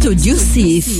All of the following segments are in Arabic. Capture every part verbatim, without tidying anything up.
استوديو الصيف.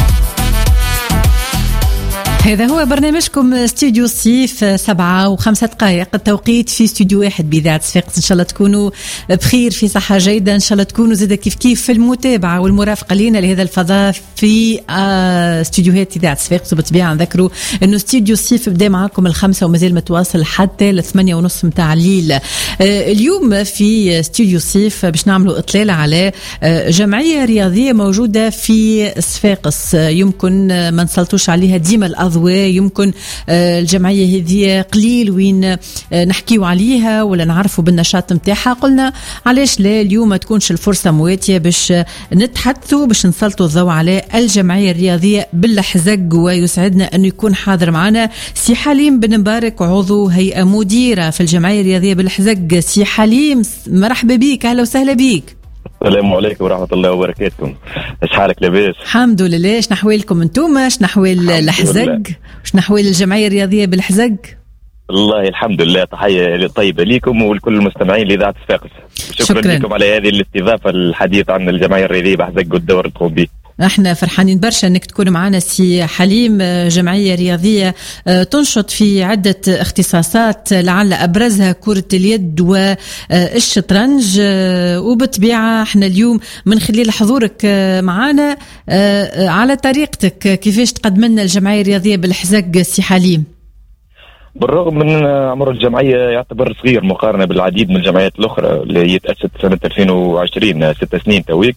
هذا هو برنامجكم استوديو الصيف، سبعة وخمسة دقائق التوقيت في استوديو واحد بإذاعة صفاقس. إن شاء الله تكونوا بخير في صحة جيدة، إن شاء الله تكونوا زيادة كيف كيف في المتابعة والمرافقة لنا لهذا الفضاء في استوديوهات إذاعة صفاقس. وبالطبيعة نذكروا إنه استوديو الصيف بدأ معكم الخمسة ومازال متواصل حتى الثمانية ونص متاع الليل. اليوم في استوديو الصيف باش نعملوا إطلالة على جمعية رياضية موجودة في صفاقس، يمكن ما نسلطوش عليها ديما الأضواء، يمكن الجمعية هذه قليل وين نحكيو عليها ولا نعرفوا بالنشاط متاعها. قلنا علاش لا اليوم ما تكونش الفرصة مواتية باش نتحدثوا باش نسلطوا الضوء على الجمعية الرياضية بالحزق. ويسعدنا أنه يكون حاضر معنا سي حليم بن مبارك، عضو هيئة مديرة في الجمعية الرياضية بالحزق. سي حليم مرحبا بيك، أهلا وسهلا بيك. السلام عليكم ورحمة الله وبركاته. اش حالك لاباس؟ الحمد لله. اش نحوالكم انتم؟ اش نحوال الحزق؟ اش نحوال الجمعية الرياضية بالحزق؟ الله الحمد لله. تحية طيبة لكم ولكل المستمعين لإذاعة صفاقس. شكرا, شكرا لكم على هذه الاستضافة الحديث عن الجمعية الرياضية بالحزق والدور اللي تقوم به. احنا فرحانين برشا انك تكون معنا سي حليم. جمعية رياضية تنشط في عدة اختصاصات، لعل ابرزها كرة اليد والشطرنج. وبالطبيعة احنا اليوم من خلال حضورك معنا على طريقتك كيفاش تقدم لنا الجمعية الرياضية بالحزق سي حليم. بالرغم من عمر الجمعية يعتبر صغير مقارنة بالعديد من الجمعيات الأخرى اللي هي تأسست سنة ألفين وعشرين، ست سنين تويك.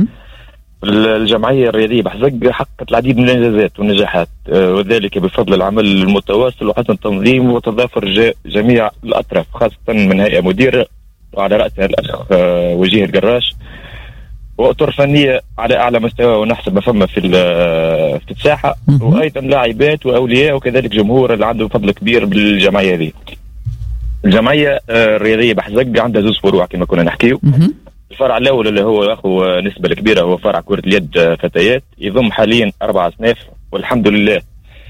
الجمعية الرياضية بحزق حققت العديد من الإنجازات والنجاحات، وذلك بفضل العمل المتواصل وحسن التنظيم وتضافر جميع الأطراف، خاصة من هيئة مديرة وعلى رأسها الأخ وجيه القراش، وأطر فنية على أعلى مستوى ونحسب ما فما في في الساحة، وأيضا لاعبات وأولياء وكذلك جمهور اللي عنده فضل كبير بالجمعية هذه. الجمعية الرياضية بحزق عندها زوج فروع كما كنا نحكيو. الفرع الأول اللي هو أخو نسبة الكبيرة هو فرع كرة اليد فتيات، يضم حاليا أربع أصناف والحمد لله.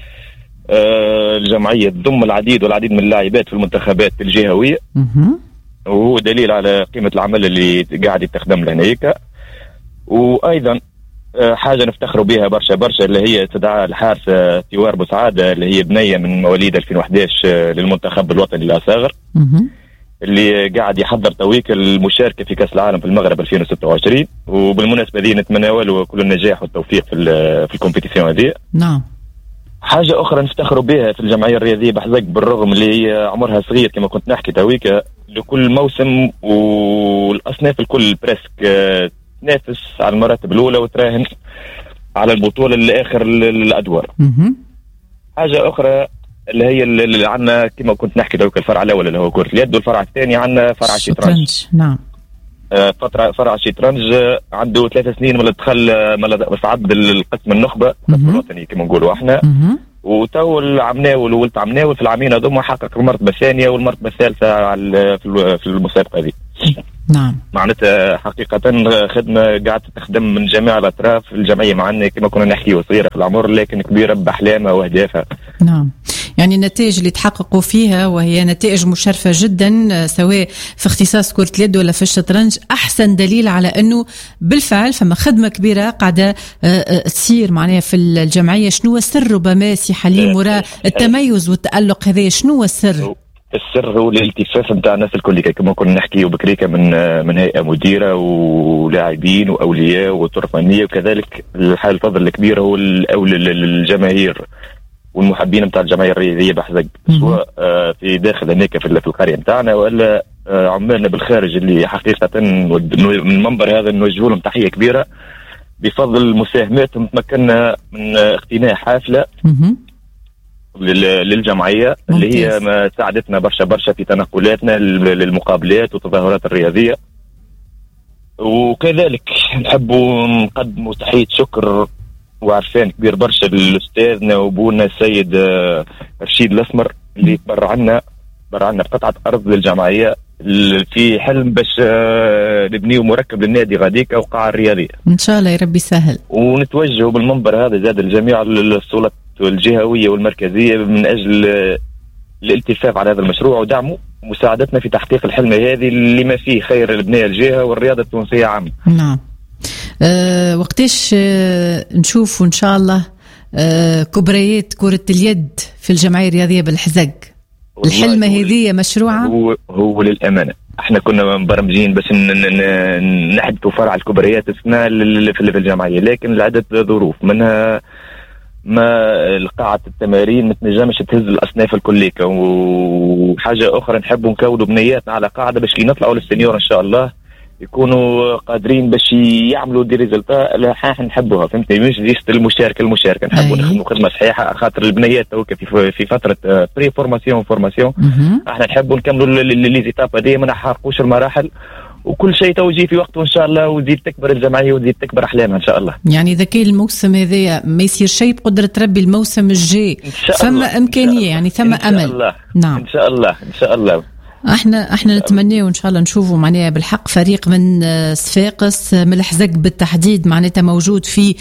آه الجمعية تضم العديد والعديد من اللاعبات في المنتخبات الجهوية، وهو دليل على قيمة العمل اللي قاعد يتخدم لهناك. وأيضا آه حاجة نفتخروا بها برشا برشا اللي هي استدعاء الحارسة ثوار بوسعادة اللي هي بنية من مواليد ألفين وأحد عشر آه للمنتخب الوطني للأصاغر، اللي قاعد يحضر تويك المشاركة في كأس العالم في المغرب ألفين وستة وعشرين. وبالمناسبة دي نتمنى له كل النجاح والتوفيق في في الكومبيتيسيون هذه. نعم. حاجة أخرى نفتخروا بها في الجمعية الرياضية بحزق، بالرغم اللي عمرها صغير كما كنت نحكي تويك، لكل موسم والأصناف الكل بريسك تنافس على المراتب الأولى وتراهن على البطولة لآخر الأدوار. حاجة أخرى اللي هي اللي عندنا كما كنت نحكي دوك الفرع الاول اللي هو كرة اليد، والفرع الثاني عندنا فرع الشطرنج. نعم. آه فترة فرع الشطرنج عنده ثلاث سنين ولا دخل ما صعد القسم النخبة القسم الوطني كما نقولوا احنا، وتو العمناول وولت عمناول في العامين هذوما حقق المرتبة الثانية والمرتبة الثالثة على في المسابقة هذه. نعم. معناتها حقيقة خدمة قاعدة تخدم من جميع الأطراف. الجمعية معنا كما كنا نحكي صغيرة في العمر لكن كبيرة بأحلامها وأهدافها. نعم. يعني النتائج اللي تحققوا فيها وهي نتائج مشرفة جدا، سواء في اختصاص كرة اليد ولا في الشطرنج، أحسن دليل على أنه بالفعل فما خدمة كبيرة قاعدة تصير معناها في الجمعية. شنو السر ربما سي حليم وراء التميز والتألق هذا؟ شنو السر؟ السر هو الالتفاف نتاع الناس الكل كما كنا نحكي بكريكه من من هيئه مديره ولاعبين واولياء وطر فنيه، وكذلك الحال الفضل الكبير هو الجماهير والمحبين نتاع الجمعيه الرياضيه بحزق، سواء في داخل هناك في القريه نتاعنا ولا عمالنا بالخارج اللي حقيقه من المنبر هذا نوجه لهم تحيه كبيره. بفضل مساهماتهم تمكنا من اقتناء حافله للجمعية ممتاز. اللي هي ما ساعدتنا برشا برشا في تنقلاتنا للمقابلات والتظاهرات الرياضية. وكذلك نحب نقدم تحية شكر وعرفان كبير برشا لأستاذنا وابونا السيد رشيد الأسمر اللي تبرع لنا تبرع لنا بقطعة أرض للجمعية في حلم باش نبنيه مركب للنادي غاديكا وقاعة الرياضية إن شاء الله يا ربي سهل. ونتوجه بالمنبر هذا زاد الجميع السلطات الجهوية والمركزية من أجل الالتفاف على هذا المشروع ودعمه ومساعدتنا في تحقيق الحلم هذه اللي ما فيه خير لبناء الجهة والرياضة التونسية عامة. نعم. أه وقتاش أه نشوف إن شاء الله أه كبريات كرة اليد في الجمعية الرياضية بالحزق؟ الحلمة هذه مشروعة؟ هو, هو للأمانة احنا كنا مبرمجين بس نحدثوا فرع الكبريات السنة في الجمعية، لكن لعدة ظروف منها ما قاعة التمارين ما تنجمش تهز الأصناف الكليكة، وحاجة أخرى نحب نكونوا بنياتنا على قاعدة باش نطلعوا للسنيور إن شاء الله يكونوا قادرين باش يعملوا دي ريزلتا اللي نحبوها، فهمتني؟ مش ليست المشاركة المشاركة نحبوا نخدموا خدمة صحيحة، خاطر البنيات توك في في فترة بري فورماسيون فورماسيون احنا نحبوا نكملوا لي زيتاب هذه ما نحرقوش المراحل، وكل شيء توجيه في وقته ان شاء الله، وتزيد تكبر الجمعيه وتزيد تكبر احلامها ان شاء الله. يعني اذا كان الموسم هذا ما يصير شيء بقدره ربي الموسم الجاي ثم امكانيه، يعني ثم امل. إن شاء الله. نعم ان شاء الله ان شاء الله. احنا احنا نتمنى وان شاء الله نشوفوا معناها بالحق فريق من صفاقس من الحزق بالتحديد معناتها موجود في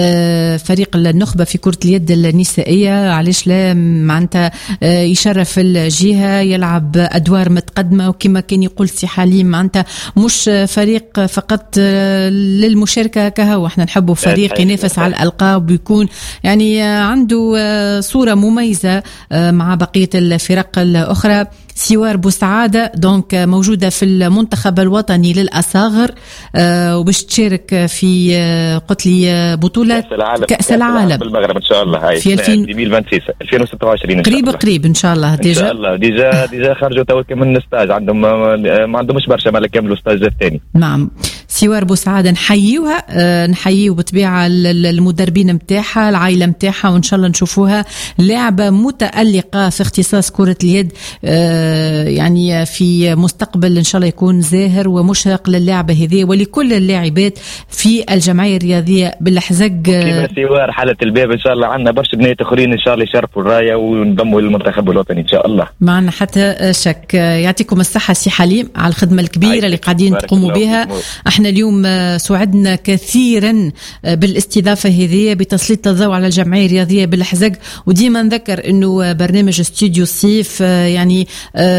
فريق النخبه في كره اليد النسائيه، علاش لا معناتها يشرف الجهه يلعب ادوار متقدمه، وكما كان يقول سي حليم معناتها مش فريق فقط للمشاركه كهو، احنا نحبوا فريق ينافس على الالقاب ويكون يعني عنده صوره مميزه مع بقيه الفرق الاخرى. سوار بوسعادة دونك موجودة في المنتخب الوطني للأصاغر أه وباش تشارك في أه قلت لي بطولة كأس العالم, كأس العالم بالمغرب إن شاء الله هاي في ألفين وستة وعشرين قريب قريب إن شاء الله ديجا إن شاء الله ديجا ديجا خرجوا توك من ستاج عندهم ما عندهمش برشا ما كملوا ستاج الثاني. نعم سوار بوسعادة نحييوها أه نحييو بطبيعة المدربين متاعها العائلة متاعها، وإن شاء الله نشوفوها لاعبة متألقة في اختصاص كرة اليد أه يعني في مستقبل إن شاء الله يكون زاهر ومشرق للاعبة هذه ولكل اللاعبات في الجمعية الرياضية بالحزق. كما سوار حالة الباب إن شاء الله عندنا برشا بنات آخرين إن شاء الله يشرفوا الراية وينضموا للمنتخب الوطني إن شاء الله. ما عندنا حتى شك. يعطيكم الصحة سي حليم على الخدمة الكبيرة اللي قاعدين تقوموا بها. احنا اليوم سعدنا كثيرا بالاستضافة هذه بتسليط الضوء على الجمعية الرياضية بالحزق، وديما نذكر إنه برنامج استوديو الصيف يعني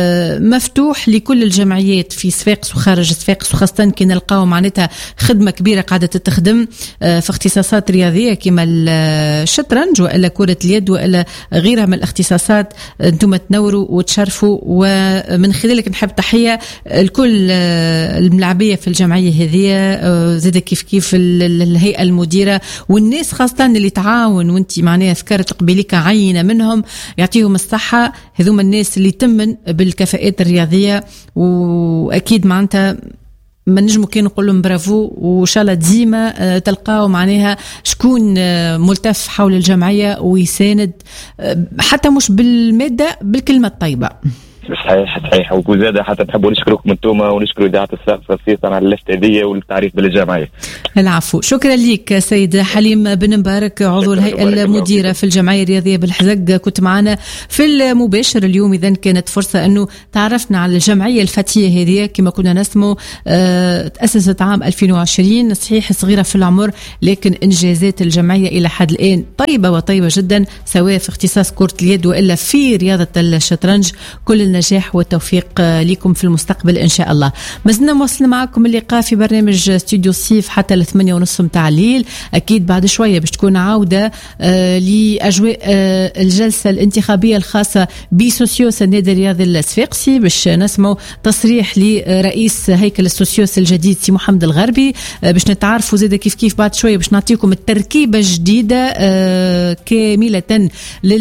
مفتوح لكل الجمعيات في صفاقس وخارج صفاقس، وخاصة كي نلقاو معناتها خدمة كبيرة قاعدة تتخدم في اختصاصات رياضية كما الشطرنج وإلا كرة اليد وإلا غيرها من الاختصاصات. انتم تنوروا وتشرفوا، ومن خلالك نحب تحية الكل الملاعبية في الجمعية هذه، زاد كيف كيف الهيئة المديرة والناس خاصة اللي تعاون، وانت معناها ذكرت قبيلك عينة منهم يعطيهم الصحة. هذوما الناس اللي تمن بالكفاءات الرياضية، وأكيد معناتها ما نجمو كي نقول لهم برافو، وإن شاء الله ديما تلقاو معناها شكون ملتف حول الجمعية ويساند حتى مش بالمادة بالكلمة الطيبة. صحيح صحيح. وزادة حتى نحبوا نشكركم انتم ونشكروا إذاعة الصفاقس خصيصا على الاستعدادية والتعريف بالجمعية. العفو، شكرا لك سيد حليم بن مبارك عضو الهيئة المديرة في الجمعية الرياضية بالحزق، كنت معنا في المباشر اليوم. إذن كانت فرصة أنه تعرفنا على الجمعية الفتية هذه كما كنا نسمو، أه تأسست عام ألفين وعشرين، صحيح صغيرة في العمر لكن إنجازات الجمعية إلى حد الآن طيبة وطيبة جدا، سواء في اختصاص كرة اليد وإلا في رياضة الشطرنج. كل النجاح والتوفيق لكم في المستقبل إن شاء الله. ما زلنا موصلنا معكم اللقاء في برنامج استوديو الصيف حتى الثمانية ونصف متاع الليل. أكيد بعد شوية باش تكون عودة آه لأجواء آه الجلسة الانتخابية الخاصة بسوسيوس النادي الرياضي الصفاقسي، باش نسمعوا تصريح لرئيس هيكل السوسيوس الجديد سي محمد الغربي، آه باش نتعرفوا زيادة كيف كيف بعد شوية باش نعطيكم التركيبة الجديدة آه كاملة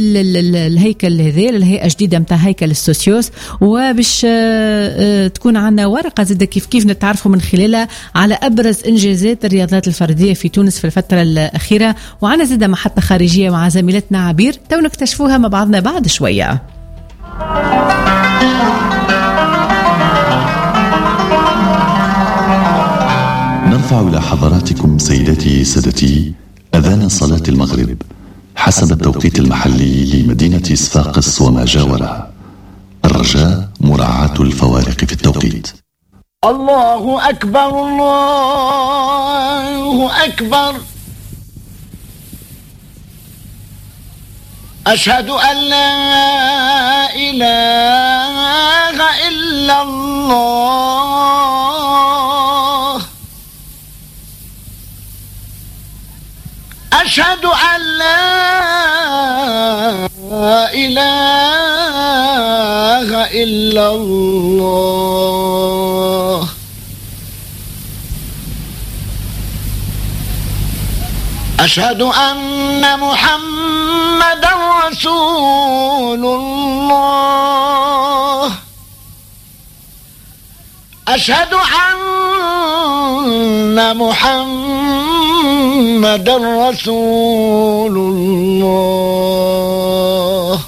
للهيكل هذا، للهيئة جديدة متاع هيكل السوسيوس، وباش تكون عنا ورقة زيادة كيف كيف نتعرفوا من خلالها على أبرز إنجازات الرياضات الفردية في تونس في الفترة الأخيرة. وعنا زيادة محطة خارجية مع زميلتنا عبير تو نكتشفوها مع بعضنا بعد شوية. نرفع إلى حضراتكم سيداتي سادتي أذان صلاة المغرب حسب التوقيت المحلي لمدينة صفاقس وما جاورها. الرجاء مراعاة الفوارق في التوقيت. الله أكبر الله أكبر، أشهد أن لا إله إلا الله أشهد أن لا إله إلا الله. أشهد أن محمدا رسول الله. أشهد أن محمدا رسول الله.